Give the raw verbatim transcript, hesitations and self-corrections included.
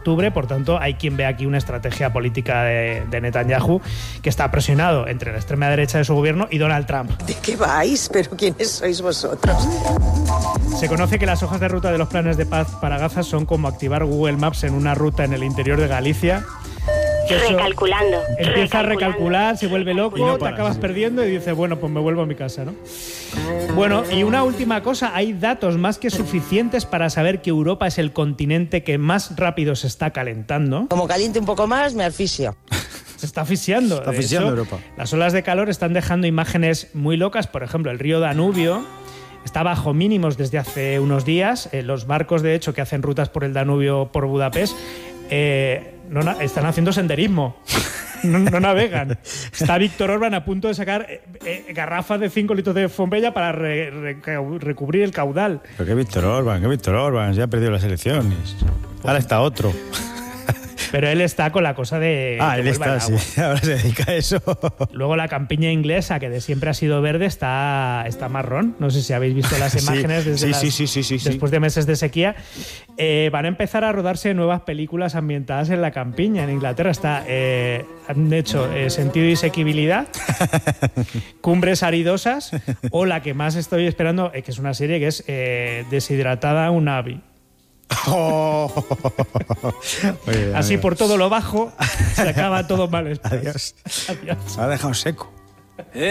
octubre. Por tanto, hay quien ve aquí una estrategia política de, de Netanyahu, que está presionado entre la extrema derecha de su gobierno y Donald Trump. ¿De qué vais? ¿Pero quiénes sois vosotros? Se conoce que las hojas de ruta de los planes de paz para Gaza son como activar Google Maps en una ruta en el interior de Galicia. Recalculando. Empieza a recalcular, se vuelve loco, no te para, acabas sí. perdiendo y dices, bueno, pues me vuelvo a mi casa, ¿no? Bueno, y una última cosa, hay datos más que suficientes para saber que Europa es el continente que más rápido se está calentando. Como caliente un poco más, me asfixio. Se está asfixiando. Está De asfixiando hecho, Europa. Las olas de calor están dejando imágenes muy locas. Por ejemplo, el río Danubio está bajo mínimos desde hace unos días. Eh, los barcos, de hecho, que hacen rutas por el Danubio, por Budapest, eh, no na- están haciendo senderismo. No, no navegan. Está Víctor Orbán a punto de sacar eh, eh, garrafas de cinco litros de Fombella para re- re- recubrir el caudal. Pero qué Víctor Orbán, qué Víctor Orbán, ya ha perdido las elecciones. Ahora está otro. Pero él está con la cosa de... Ah, que él vuelva está, el sí. agua. Ahora se dedica a eso. Luego la campiña inglesa, que de siempre ha sido verde, está, está marrón. No sé si habéis visto las Sí, imágenes desde sí, las- sí, sí, sí, sí, sí. después de meses de sequía. Eh, van a empezar a rodarse nuevas películas ambientadas en la campiña. En Inglaterra está, eh, han hecho eh, Sentido y Sequibilidad, Cumbres Aridosas, o la que más estoy esperando, eh, que es una serie que es eh, Deshidratada Unagi. Oh. Muy bien, Así amigo. por todo lo bajo se acaba todo mal. Adiós. Adiós. Me ha dejado seco.